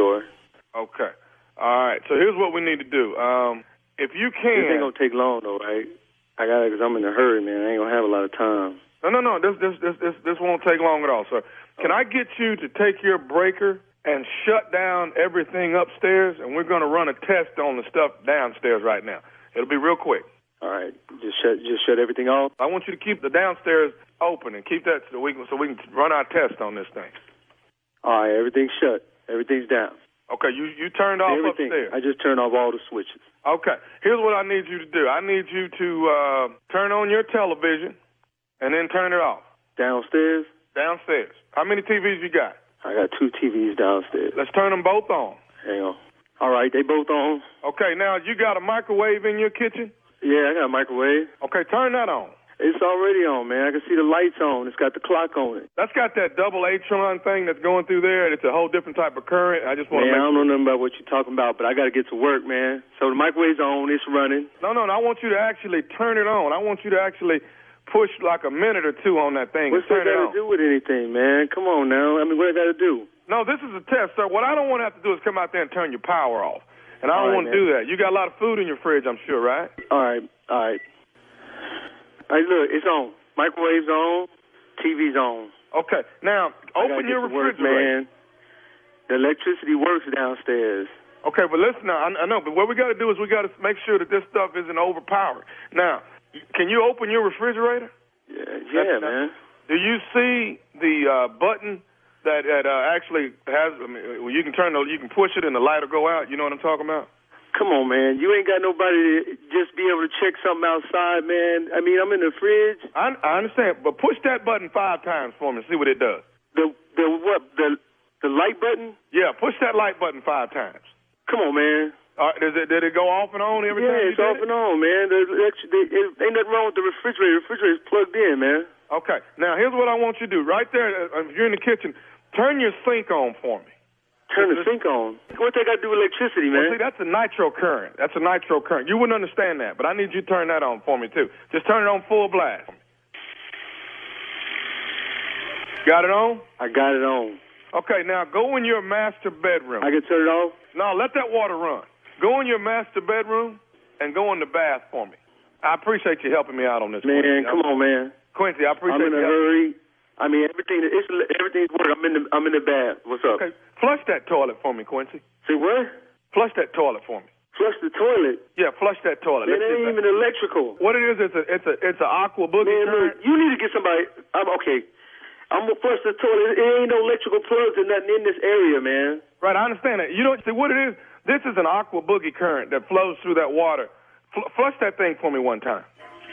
store. Okay. All right. So here's what we need to do. If you can... This ain't going to take long, though, right? I got it because I'm in a hurry, man. I ain't going to have a lot of time. No. This won't take long at all, sir. Can I get you to take your breaker and shut down everything upstairs, and we're going to run a test on the stuff downstairs right now. It'll be real quick. All right. Just shut everything off? I want you to keep the downstairs open and keep that so we can run our test on this thing. All right. Everything's shut. Everything's down. Okay. You turned off everything. Upstairs. I just turned off all the switches. Okay. Here's what I need you to do. I need you to turn on your television and then turn it off. Downstairs? Downstairs. How many TVs you got? I got 2 TVs downstairs. Let's turn them both on. Hang on. All right, they both on. Okay, now you got a microwave in your kitchen? Yeah, I got a microwave. Okay, turn that on. It's already on, man. I can see the lights on. It's got the clock on it. That's got that double H-tron thing that's going through there, and it's a whole different type of current. I just want to I don't know nothing about what you're talking about, but I got to get to work, man. So the microwave's on. It's running. No, I want you to actually turn it on. I want you to actually push like a minute or two on that thing. What's that got to do with anything, man? Come on now. I mean, what I got to do? No, this is a test, sir. What I don't want to have to do is come out there and turn your power off. And I don't want to do that. You got a lot of food in your fridge, I'm sure, right? All right. Hey, look, it's on. Microwave's on. TV's on. Okay. Now, open your refrigerator. Man. The electricity works downstairs. Okay, but listen now. I know, but what we got to do is we got to make sure that this stuff isn't overpowered. Now, can you open your refrigerator? Yeah, man. Do you see the button that actually has? I mean, you can you can push it and the light will go out. You know what I'm talking about? Come on, man. You ain't got nobody to just be able to check something outside, man. I mean, I'm in the fridge. I understand, but push that button 5 times for me and see what it does. The what? The light button? Yeah, push that light button 5 times. Come on, man. Did it go off and on every time? Yeah, it's off and on, man. Ain't nothing wrong with the refrigerator. The refrigerator's plugged in, man. Okay. Now, here's what I want you to do. Right there, if you're in the kitchen, turn your sink on for me. Turn the sink on? What they got to do with electricity, man? Well, see, that's a nitro current. You wouldn't understand that, but I need you to turn that on for me, too. Just turn it on full blast. Got it on? I got it on. Okay, now go in your master bedroom. I can turn it off? No, let that water run. Go in your master bedroom and go in the bath for me. I appreciate you helping me out on this. Man, Quincy. Come on, man. Quincy, I appreciate you. I'm in a hurry. I mean, everything's working. I'm in the bath. What's up? Okay, flush that toilet for me, Quincy. Say what? Flush that toilet for me. Flush the toilet? Yeah, flush that toilet. It ain't even electrical. What it is, it's an aqua boogie. Man, look, you need to get somebody. Okay. I'm gonna flush the toilet. It ain't no electrical plugs or nothing in this area, man. Right, I understand that. You don't see what it is. This is an aqua boogie current that flows through that water. Flush that thing for me one time.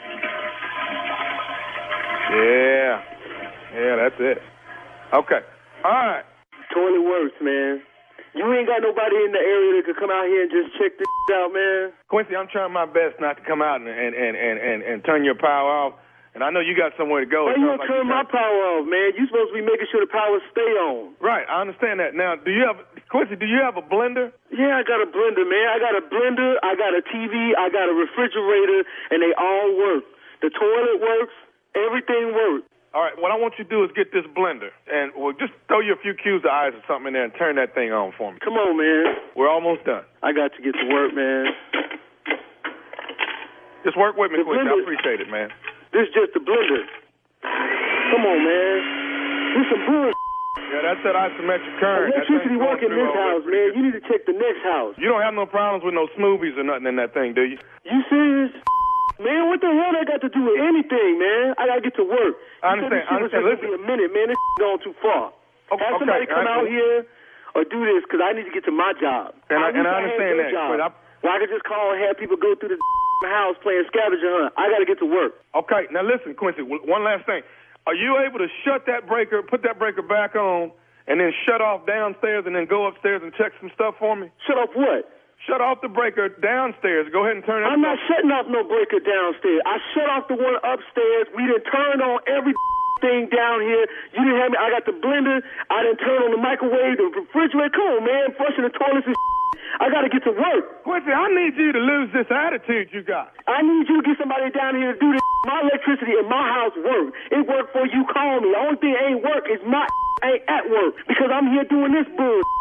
Yeah, that's it. Okay. All right. Toilet works, man. You ain't got nobody in the area that could come out here and just check this out, man. Quincy, I'm trying my best not to come out and turn your power off. And I know you got somewhere to go. Why you gonna turn my power off, man? You supposed to be making sure the power stay on. Right, I understand that. Now, Quincy, do you have a blender? Yeah, I got a blender, man. I got a blender, I got a TV, I got a refrigerator, and they all work. The toilet works, everything works. All right, what I want you to do is get this blender, and we'll just throw you a few cubes of ice or something in there and turn that thing on for me. Come on, man. We're almost done. I got to get to work, man. Just work with me, Quincy. I appreciate it, man. This is just a blender. Come on, man. This some bull. Yeah, that's that isometric current. Electricity work in this house, man. You need to check the next house. You don't have no problems with no smoothies or nothing in that thing, do you? You serious? Man, what the hell that got to do with anything, man? I gotta get to work. I understand. Listen, a minute, man. This going too far. Have somebody come out here or do this because I need to get to my job. And I understand that. Well, I could just call and have people go through the house playing scavenger hunt. I got to get to work. Okay, now listen, Quincy, one last thing. Are you able to shut that breaker, put that breaker back on, and then shut off downstairs and then go upstairs and check some stuff for me? Shut off what? Shut off the breaker downstairs. Go ahead and turn it off. I'm not shutting off no breaker downstairs. I shut off the one upstairs. We done turned on every thing down here. You didn't have me. I got the blender. I done turned on the microwave, the refrigerator. Come on, man. Flushing the toilets and I got to get to work. Quincy, I need you to lose this attitude you got. I need you to get somebody down here to do this. My electricity in my house work. It worked for you. Call me. The only thing ain't work is my ain't at work because I'm here doing this bull.